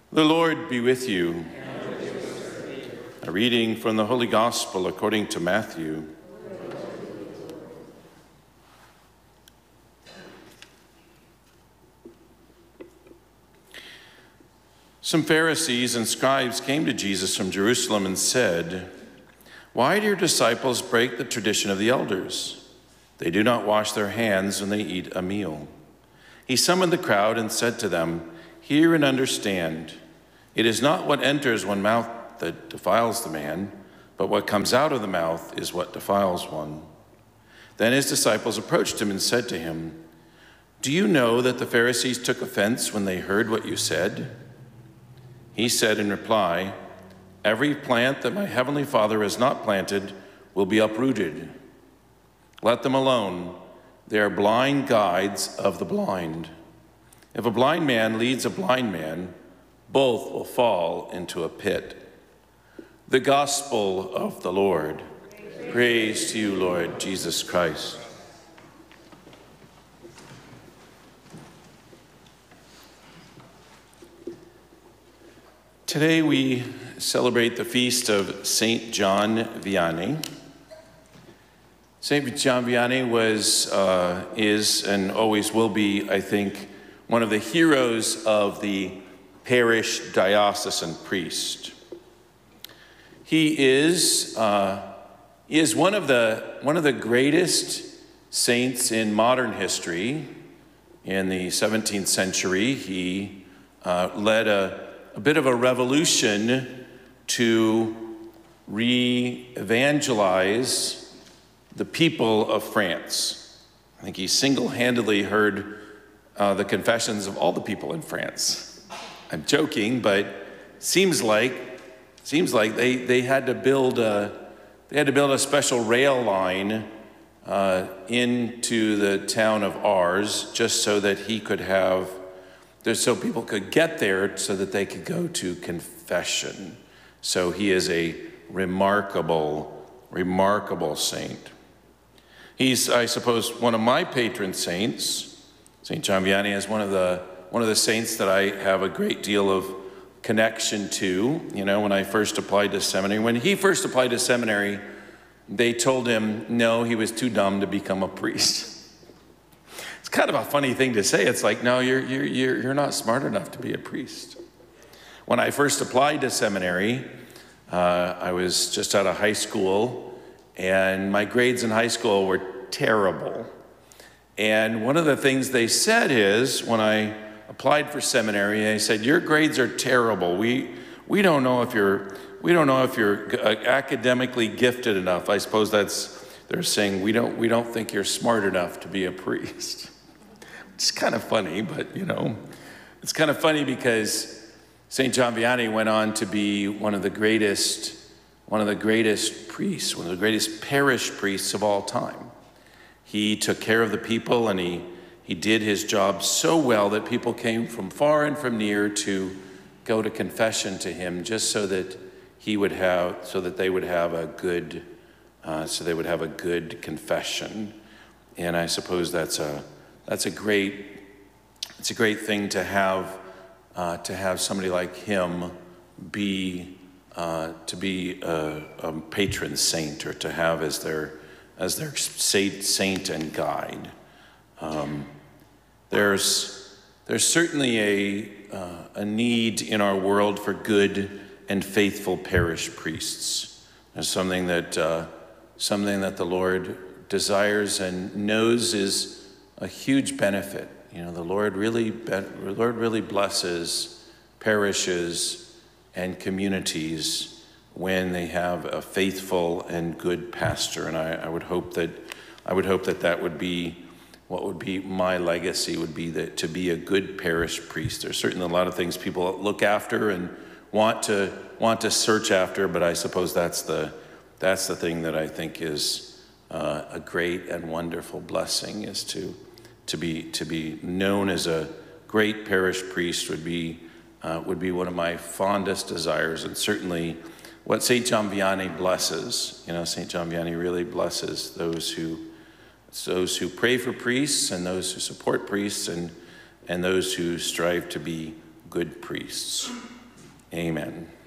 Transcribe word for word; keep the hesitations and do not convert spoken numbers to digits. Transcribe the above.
The Lord be with you. A reading from the Holy Gospel according to Matthew. Some Pharisees and scribes came to Jesus from Jerusalem and said, "Why do your disciples break the tradition of the elders? They do not wash their hands when they eat a meal." He summoned the crowd and said to them, "Hear and understand. It is not what enters one mouth that defiles the man, but what comes out of the mouth is what defiles one." Then his disciples approached him and said to him, "Do you know that the Pharisees took offense when they heard what you said?" He said in reply, "Every plant that my heavenly Father has not planted will be uprooted. Let them alone. They are blind guides of the blind. If a blind man leads a blind man, both will fall into a pit." The Gospel of the Lord. Praise, Praise to you, Lord Jesus Christ. Today we celebrate the feast of Saint John Vianney. Saint John Vianney was, uh, is, and always will be, I think, one of the heroes of the parish diocesan priest. He is, uh, he is one of the one of the greatest saints in modern history. In the seventeenth century, he uh, led a, a bit of a revolution to re-evangelize the people of France. I think he single-handedly heard uh, the confessions of all the people in France. I'm joking, but seems like seems like they they had to build a they had to build a special rail line uh, into the town of Ars just so that he could have so people could get there so that they could go to confession. So he is a remarkable, remarkable saint. He's, I suppose, one of my patron saints. Saint John Vianney is one of the one of the saints that I have a great deal of connection to. You know, when I first applied to seminary, when he first applied to seminary, they told him no, he was too dumb to become a priest. It's kind of a funny thing to say. It's like, no, you're you're you're you're not smart enough to be a priest. When I first applied to seminary, uh, I was just out of high school, and my grades in high school were terrible. And one of the things they said is, when I applied for seminary, they said, "Your grades are terrible. We we don't know if you're we don't know if you're academically gifted enough." I suppose that's they're saying we don't we don't think you're smart enough to be a priest. It's kind of funny, but you know, it's kind of funny because Saint John Vianney went on to be one of the greatest one of the greatest priests, one of the greatest parish priests of all time. He took care of the people, and he He did his job so well that people came from far and from near to go to confession to him, just so that he would have, so that they would have a good, uh, so they would have a good confession. And I suppose that's a that's a great, it's a great thing to have, uh, to have somebody like him be uh, to be a, a patron saint, or to have as their as their saint, saint and guide. Um, There's, there's certainly a, uh, a need in our world for good and faithful parish priests. There's something that, uh, something that the Lord desires and knows is a huge benefit. You know, the Lord really, the Lord really blesses parishes and communities when they have a faithful and good pastor. And I, I would hope that, I would hope that that would be what would be my legacy, would be that to be a good parish priest. There's certainly a lot of things people look after and want to want to search after, but I suppose that's the that's the thing that I think is uh, a great and wonderful blessing, is to to be to be known as a great parish priest would be uh, would be one of my fondest desires, and certainly what Saint John Vianney blesses. You know, Saint John Vianney really blesses those who. Those who pray for priests, and those who support priests, and, and those who strive to be good priests. Amen.